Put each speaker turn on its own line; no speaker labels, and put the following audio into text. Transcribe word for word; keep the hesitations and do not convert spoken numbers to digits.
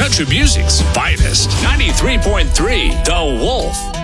country music's finest. ninety-three point three The Wolf.